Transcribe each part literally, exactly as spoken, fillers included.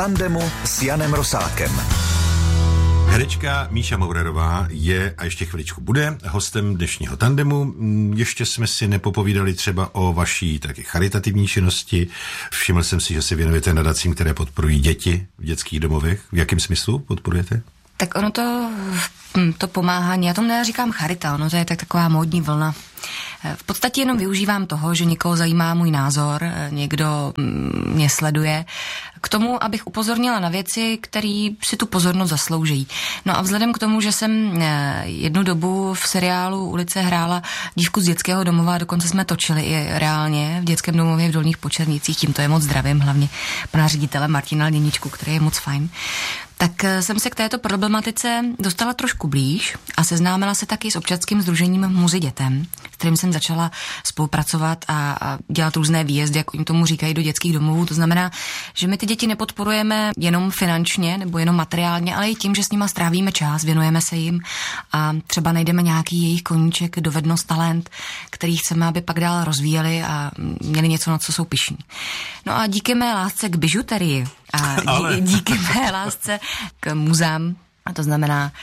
tandemu s Janem Rosákem. Herečka Míša Maurerová je, a ještě chviličku bude, hostem dnešního tandemu. Ještě jsme si nepopovídali třeba o vaší taky charitativní činnosti. Všiml jsem si, že se věnujete nadacím, které podporují děti v dětských domovech. V jakém smyslu podporujete? Tak ono to, to pomáhání, já tomu neříkám charita, ono to je tak taková módní vlna. V podstatě jenom využívám toho, že někoho zajímá můj názor, někdo mě sleduje, k tomu, abych upozornila na věci, které si tu pozornost zaslouží. No a vzhledem k tomu, že jsem jednu dobu v seriálu Ulice hrála dívku z dětského domova, dokonce jsme točili i reálně v dětském domově v Dolních Počernicích, tímto je moc zdravím, hlavně pana ředitele Martina Lděničku, který je moc fajn. Tak jsem se k této problematice dostala trošku blíž a seznámila se taky s občanským sdružením Muzy dětem, s kterým jsem začala spolupracovat a, a dělat různé výjezdy, jak oni tomu říkají, do dětských domovů. To znamená, že my ty děti nepodporujeme jenom finančně nebo jenom materiálně, ale i tím, že s nima strávíme čas, věnujeme se jim a třeba najdeme nějaký jejich koníček, dovednost, talent, který chceme, aby pak dál rozvíjeli a měli něco, na co jsou pyšní. No a díky mé lásce k bižuterii a dí, díky mé lásce k muzám, a to znamená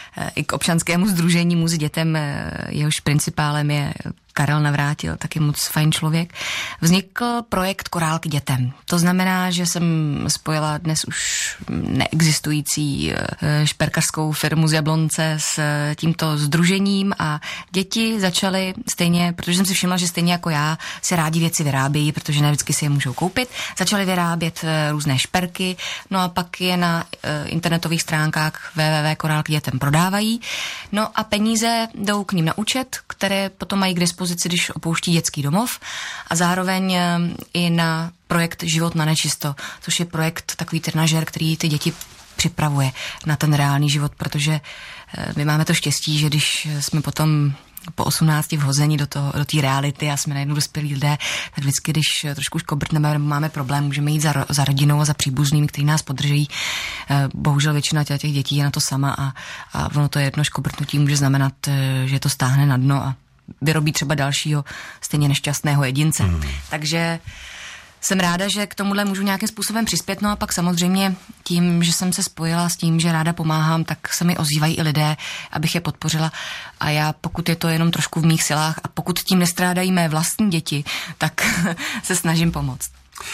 i k občanskému sdružení Muzy dětem, jehož principálem je Karel Navrátil, taky moc fajn člověk, vznikl projekt Korálky dětem. To znamená, že jsem spojila dnes už neexistující šperkařskou firmu z Jablonce s tímto sdružením a děti začaly stejně, protože jsem si všimla, že stejně jako já si rádi věci vyrábějí, protože ne vždycky si je můžou koupit, začaly vyrábět různé šperky, no a pak je na internetových stránkách w w w tečka korálky dětem prodávají. No a peníze jdou k ním na účet, které potom mají k dispozici, když opouští dětský domov a zároveň i na projekt Život na nečisto, což je projekt takový trenažér, který ty děti připravuje na ten reálný život, protože my máme to štěstí, že když jsme potom po osmnácti vhození do toho, do té reality a jsme najednou dospělí lidé, tak vždycky, když trošku škobrtneme nebo máme problém, můžeme jít za, za rodinou a za příbuznými, kteří nás podrží. Bohužel většina těch dětí je na to sama a, a ono to jedno škobrtnutí může znamenat, že to stáhne na dno a vyrobí třeba dalšího stejně nešťastného jedince. Hmm. Takže jsem ráda, že k tomuhle můžu nějakým způsobem přispět, no a pak samozřejmě tím, že jsem se spojila s tím, že ráda pomáhám, tak se mi ozývají i lidé, abych je podpořila a já, pokud je to jenom trošku v mých silách a pokud tím nestrádají mé vlastní děti, tak se snažím pomoct.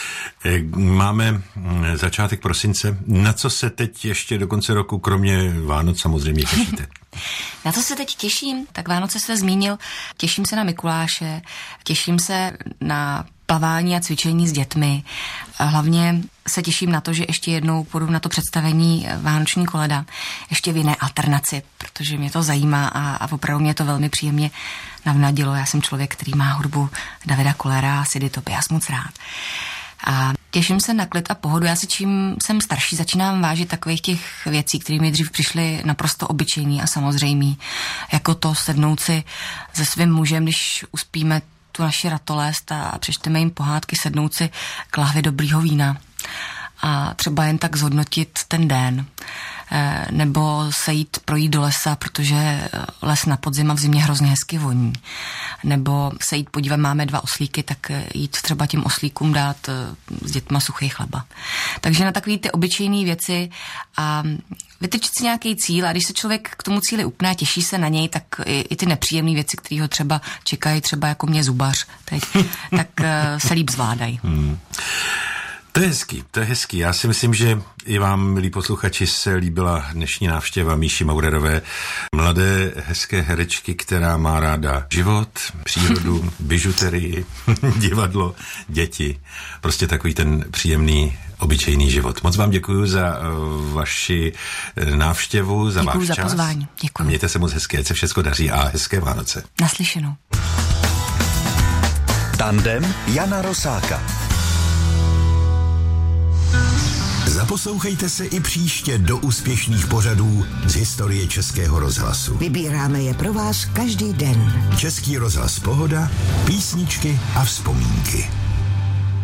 Máme začátek prosince. Na co se teď ještě do konce roku, kromě Vánoc, samozřejmě těšíte? Na co se teď těším? Tak Vánoce se zmínil. Těším se na Mikuláše, těším se na plavání a cvičení s dětmi. A hlavně se těším na to, že ještě jednou půjdu na to představení Vánoční koleda, ještě v jiné alternaci, protože mě to zajímá a, a opravdu mě to velmi příjemně navnadilo. Já jsem člověk, který má hudbu Davida Kollera a Sidy Tobias moc rád. A těším se na klid a pohodu. Já si čím jsem starší, začínám vážit takových těch věcí, které mi dřív přišly naprosto obyčejný a samozřejmý. Jako to sednout si se svým mužem, když uspíme tu naši ratolest a přečteme jim pohádky, sednout si k lahvi dobrýho vína a třeba jen tak zhodnotit ten den. Nebo se jít projít do lesa, protože les na podzim a v zimě hrozně hezky voní. Nebo se jít podívat, máme dva oslíky, tak jít třeba těm oslíkům dát s dětma suchý chleba. Takže na takové ty obyčejné věci a vytyčit si nějaký cíl a když se člověk k tomu cíli upne a těší se na něj, tak i, i ty nepříjemné věci, které ho třeba čekají, třeba jako mě zubař teď, tak se líp zvládají. Hmm. To je hezký, to je hezký. Já si myslím, že i vám, milí posluchači, se líbila dnešní návštěva Míši Maurerové, mladé, hezké herečky, která má ráda život, přírodu, bižuterii, divadlo, děti. Prostě takový ten příjemný, obyčejný život. Moc vám děkuji za uh, vaši návštěvu, za děkuju váš za čas. Pozvání. Děkuji. Mějte se moc hezké, ať se všechno daří a hezké Vánoce. Naslyšenou. Tandem Jana Rosáka. Zaposlouchejte se i příště do úspěšných pořadů z historie Českého rozhlasu. Vybíráme je pro vás každý den. Český rozhlas Pohoda, písničky a vzpomínky.